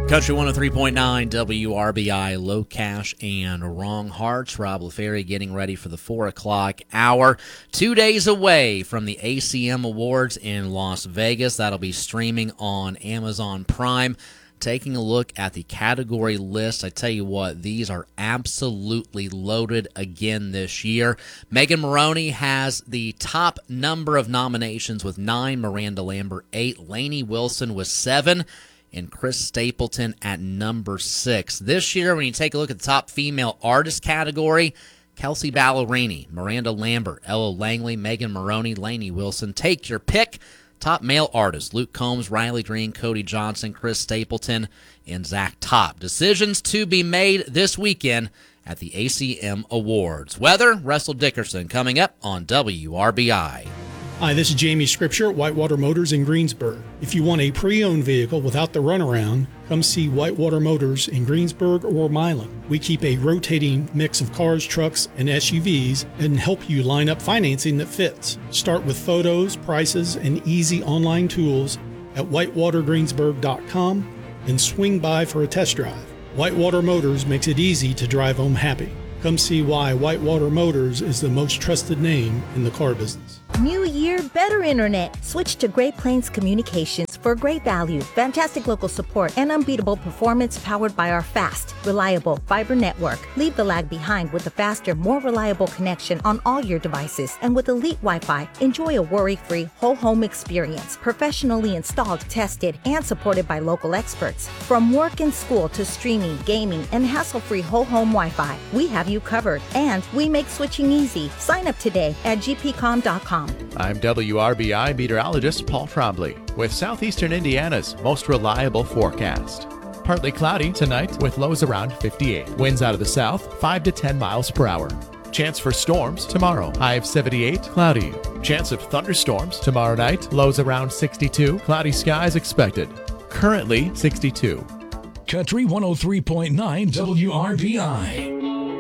Country 103.9 WRBI, Low Cash and Wrong Hearts. Rob LaFerry getting ready for the 4 o'clock hour. 2 days away from the ACM Awards in Las Vegas. That'll be streaming on Amazon Prime. Taking a look at the category list, I tell you what, these are absolutely loaded again this year. Megan Moroney has the top number of nominations with 9, Miranda Lambert 8, Lainey Wilson with 7, and Chris Stapleton at number 6. This year, when you take a look at the top female artist category, Kelsey Ballerini, Miranda Lambert, Ella Langley, Megan Moroney, Lainey Wilson. Take your pick. Top male artists, Luke Combs, Riley Green, Cody Johnson, Chris Stapleton, and Zach Top. Decisions to be made this weekend at the ACM Awards. Weather, Russell Dickerson coming up on WRBI. Hi, this is Jamie Scripture at Whitewater Motors in Greensburg. If you want a pre-owned vehicle without the runaround, come see Whitewater Motors in Greensburg or Milan. We keep a rotating mix of cars, trucks, and SUVs and help you line up financing that fits. Start with photos, prices, and easy online tools at whitewatergreensburg.com and swing by for a test drive. Whitewater Motors makes it easy to drive home happy. Come see why Whitewater Motors is the most trusted name in the car business. New year, better internet. Switch to Great Plains Communications for great value, fantastic local support, and unbeatable performance powered by our fast, reliable fiber network. Leave the lag behind with a faster, more reliable connection on all your devices. And with Elite Wi-Fi, enjoy a worry-free whole home experience. Professionally installed, tested, and supported by local experts. From work and school to streaming, gaming, and hassle-free whole home Wi-Fi, we have you covered. And we make switching easy. Sign up today at gpcom.com. I'm WRBI meteorologist Paul Trombley with Southeastern Indiana's most reliable forecast. Partly cloudy tonight with lows around 58. Winds out of the south 5 to 10 miles per hour. Chance for storms tomorrow. High of 78, cloudy. Chance of thunderstorms tomorrow night. Lows around 62. Cloudy skies expected. Currently 62. Country 103.9 WRBI.